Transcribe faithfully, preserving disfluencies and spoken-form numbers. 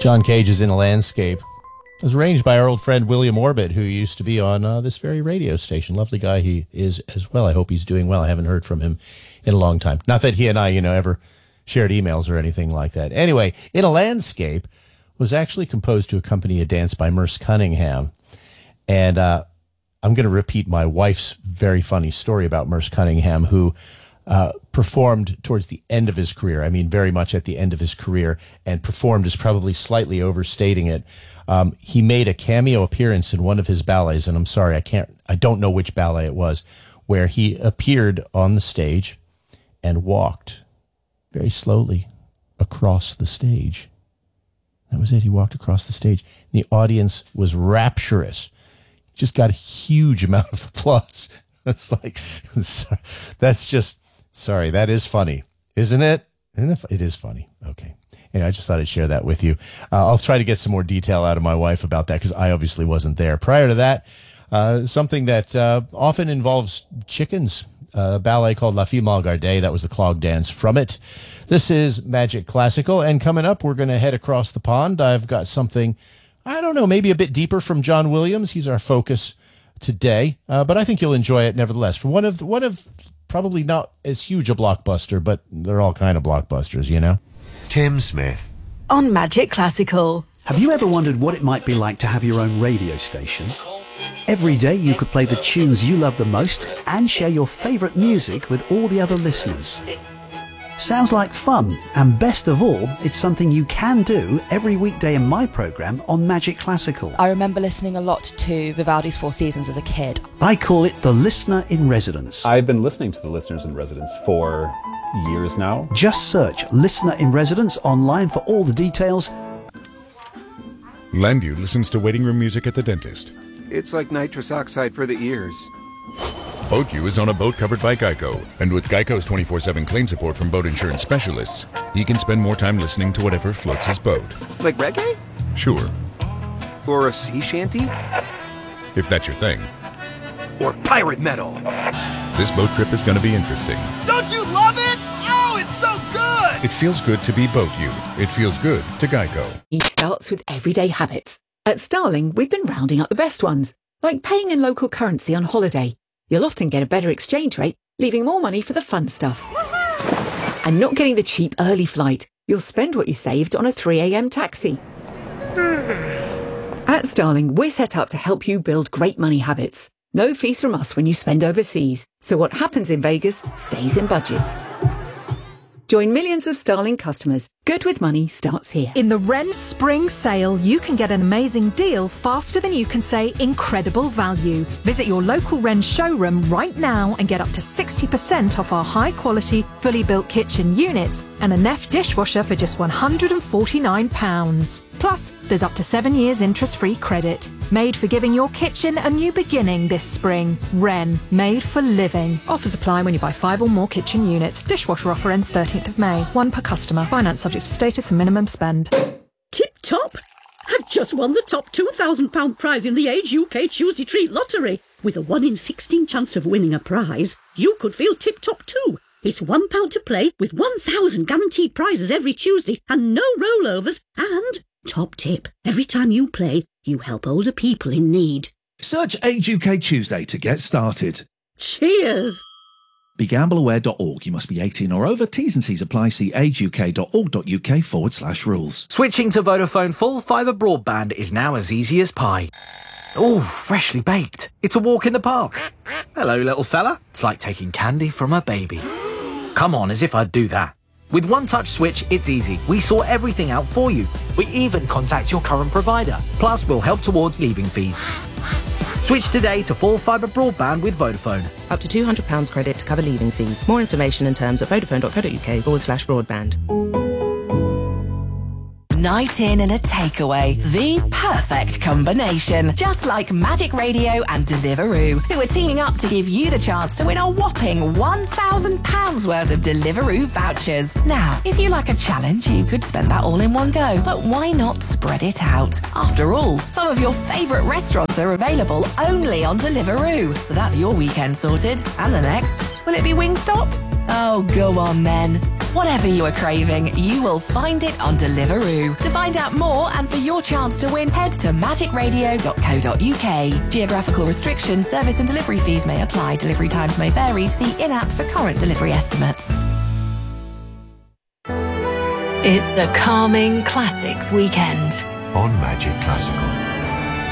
John Cage is in a Landscape. It was arranged by our old friend William Orbit, who used to be on uh, this very radio station. Lovely guy he is as well. I hope he's doing well. I haven't heard from him in a long time. Not that he and I, you know, ever shared emails or anything like that. Anyway, In a Landscape was actually composed to accompany a dance by Merce Cunningham. And uh, I'm going to repeat my wife's very funny story about Merce Cunningham, who uh, performed towards the end of his career. I mean, very much at the end of his career, and performed is probably slightly overstating it. Um, he made a cameo appearance in one of his ballets, and I'm sorry, I can't, I don't know which ballet it was, where he appeared on the stage and walked very slowly across the stage. That was it. He walked across the stage. The audience was rapturous. Just got a huge amount of applause. That's like, that's just, sorry, that is funny, isn't it? Isn't it? It is funny. Okay. Anyway, I just thought I'd share that with you. Uh, I'll try to get some more detail out of my wife about that because I obviously wasn't there. Prior to that, uh, something that uh, often involves chickens, a ballet called La Fille Malgardée. That was the clog dance from it. This is Magic Classical, and coming up, we're going to head across the pond. I've got something, I don't know, maybe a bit deeper from John Williams. He's our focus today, uh, but I think you'll enjoy it nevertheless. From one of one of probably not as huge a blockbuster, but they're all kind of blockbusters, you know? Tim Smith. On Magic Classical. Have you ever wondered what it might be like to have your own radio station? Every day you could play the tunes you love the most and share your favourite music with all the other listeners. Sounds like fun, and best of all, it's something you can do every weekday in my programme on Magic Classical. I remember listening a lot to Vivaldi's Four Seasons as a kid. I call it the Listener in Residence. I've been listening to the Listeners in Residence for years now. Just search Listener in Residence online for all the details. Landu listens to waiting room music at the dentist. It's like nitrous oxide for the ears. BoatU is on a boat covered by Geico, and with Geico's twenty-four seven claim support from boat insurance specialists, he can spend more time listening to whatever floats his boat. Like reggae? Sure. Or a sea shanty? If that's your thing. Or pirate metal? This boat trip is going to be interesting. Don't you love it? Oh, it's so good! It feels good to be BoatU. It feels good to Geico. It starts with everyday habits. At Starling, we've been rounding up the best ones, like paying in local currency on holiday. You'll often get a better exchange rate, leaving more money for the fun stuff. And not getting the cheap early flight. You'll spend what you saved on a three a.m. taxi. At Starling, we're set up to help you build great money habits. No fees from us when you spend overseas. So what happens in Vegas stays in budget. Join millions of Starling customers. Good with money starts here. In the Wren Spring Sale, you can get an amazing deal faster than you can say incredible value. Visit your local Wren showroom right now and get up to sixty percent off our high-quality, fully built kitchen units and a Neff dishwasher for just one hundred forty-nine pounds. Plus, there's up to seven years interest-free credit. Made for giving your kitchen a new beginning this spring. Wren, made for living. Offers apply when you buy five or more kitchen units. Dishwasher offer ends thirteenth of May. One per customer. Finance subject to status and minimum spend. Tip top! I've just won the top two thousand pounds prize in the Age U K Tuesday Treat Lottery. With a one in sixteen chance of winning a prize, you could feel tip top too. It's one pound to play with one thousand guaranteed prizes every Tuesday and no rollovers. And, top tip, every time you play, you help older people in need. Search Age U K Tuesday to get started. Cheers! Be gamble aware dot org. You must be eighteen or over. T's and C's apply. See ageuk.org.uk forward slash rules. Switching to Vodafone full fibre broadband is now as easy as pie. Oh, freshly baked. It's a walk in the park. Hello, little fella. It's like taking candy from a baby. Come on, as if I'd do that. With One Touch Switch, it's easy. We sort everything out for you. We even contact your current provider. Plus, we'll help towards leaving fees. Switch today to full fibre broadband with Vodafone. Up to two hundred pounds credit to cover leaving fees. More information and terms at vodafone.co.uk forward slash broadband. Night in and a takeaway. The perfect combination. Just like Magic Radio and Deliveroo, who are teaming up to give you the chance to win a whopping one thousand pounds worth of Deliveroo vouchers. Now, if you like a challenge, you could spend that all in one go. But why not spread it out? After all, some of your favourite restaurants are available only on Deliveroo. So that's your weekend sorted. And the next, will it be Wingstop? Oh, go on then. Whatever you are craving, you will find it on Deliveroo. To find out more and for your chance to win, head to magic radio dot co dot uk. Geographical restrictions, service and delivery fees may apply. Delivery times may vary. See in-app for current delivery estimates. It's a calming classics weekend on Magic Classical.